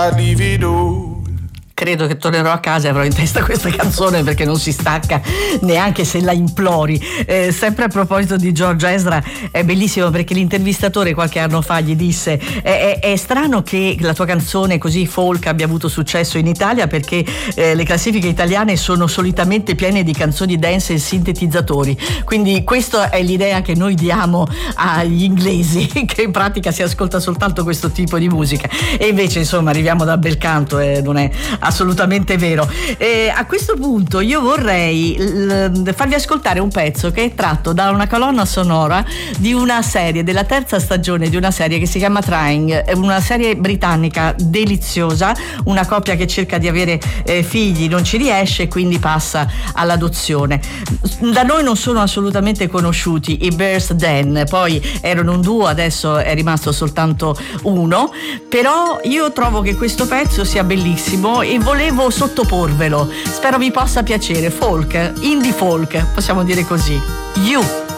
Credo che tornerò a casa e avrò in testa questa canzone perché non si stacca neanche se la implori. Sempre a proposito di George Ezra, è bellissimo perché l'intervistatore qualche anno fa gli disse è strano che la tua canzone così folk abbia avuto successo in Italia perché le classifiche italiane sono solitamente piene di canzoni dance e sintetizzatori, quindi questa è l'idea che noi diamo agli inglesi che in pratica si ascolta soltanto questo tipo di musica, e invece insomma arriviamo dal bel canto e non è assolutamente vero. A questo punto io vorrei farvi ascoltare un pezzo che è tratto da una colonna sonora di una serie, della terza stagione di una serie che si chiama Trying, è una serie britannica deliziosa, una coppia che cerca di avere figli, non ci riesce, quindi passa all'adozione. Da noi non sono assolutamente conosciuti i Bears Den, poi erano un duo, adesso è rimasto soltanto uno, però io trovo che questo pezzo sia bellissimo e volevo sottoporvelo, spero vi possa piacere. Folk, indie folk, possiamo dire così. You.